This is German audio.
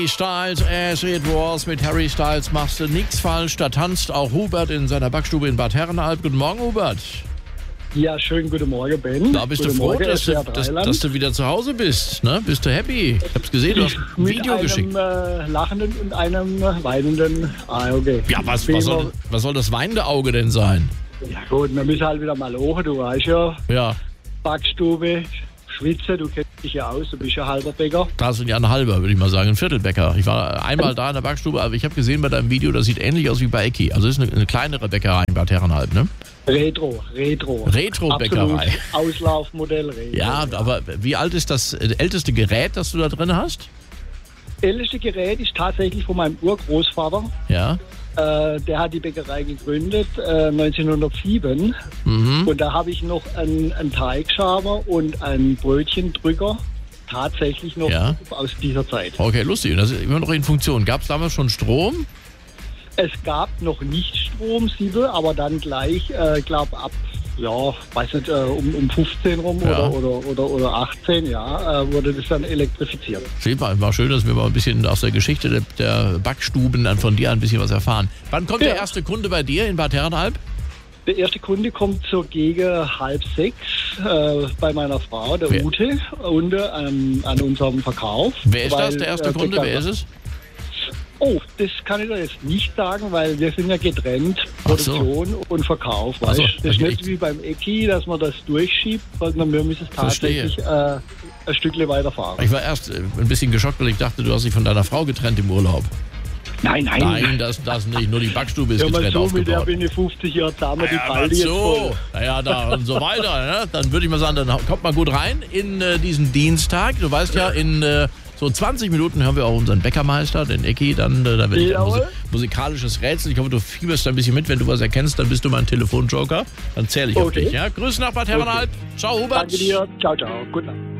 Styles as it was. Mit Harry Styles machst du nichts falsch. Da tanzt auch Hubert in seiner Backstube in Bad Herrenalb. Guten Morgen, Hubert. Ja, schönen guten Morgen, Ben. Da bist du froh, dass du wieder zu Hause bist. Ne? Bist du happy? Ich hab's gesehen, du hast ein Video geschickt. Mit einem lachenden und einem weinenden Auge. Ja, was soll das weinende Auge denn sein? Ja gut, wir müssen halt wieder mal lachen, du weißt ja. Ja. Backstube, Schwitze, du kennst dich ja aus, du bist ja halber Bäcker. Das sind ja ein halber, würde ich mal sagen, ein Viertelbäcker. Ich war einmal da in der Backstube, aber ich habe gesehen bei deinem Video, das sieht ähnlich aus wie bei Ecki. Also ist eine kleinere Bäckerei in Bad Herrenalb, ne? Retro-Bäckerei. Auslaufmodell Retro. Ja, aber wie alt ist das älteste Gerät, das du da drin hast? Älteste Gerät ist tatsächlich von meinem Urgroßvater. Ja. Der hat die Bäckerei gegründet 1907 und da habe ich noch einen Teigschaber und einen Brötchendrücker tatsächlich noch aus dieser Zeit. Okay, lustig. Und das ist immer noch in Funktion. Gab es damals schon Strom? Es gab noch nicht Strom, Siebel, aber dann gleich, glaube ab, weiß nicht, um 15 rum oder 18, wurde das dann elektrifiziert. War schön, dass wir mal ein bisschen aus der Geschichte der Backstuben dann von dir ein bisschen was erfahren. Wann kommt der erste Kunde bei dir in Bad Herrenalb? Der erste Kunde kommt so gegen 5:30 bei meiner Frau, der Ute, unten an unserem Verkauf. Wer ist das, der erste Kunde? Wer ist es? Oh, das kann ich dir jetzt nicht sagen, weil wir sind ja getrennt, Produktion und Verkauf. Weißt? Das ist nicht wie beim Ecki, dass man das durchschiebt, sondern wir müssen es tatsächlich ein Stückchen weiterfahren. Ich war erst ein bisschen geschockt, weil ich dachte, du hast dich von deiner Frau getrennt im Urlaub. Nein. Nein, das nicht. Nur die Backstube ist getrennt aufgebaut. Mit der bin ich 50 Jahre zusammen, die Paldi jetzt voll. Naja, da und so weiter. Ne? Dann würde ich mal sagen, dann kommt mal gut rein in diesen Dienstag. Du weißt ja, in so 20 Minuten hören wir auch unseren Bäckermeister, den Ecki. Dann wird ein musikalisches Rätsel. Ich hoffe, du fieberst ein bisschen mit. Wenn du was erkennst, dann bist du mein Telefonjoker. Dann zähle ich auf dich. Ja? Grüße nach Bad Herrenalb. Ciao, Hubert. Danke dir. Ciao. Guten Abend.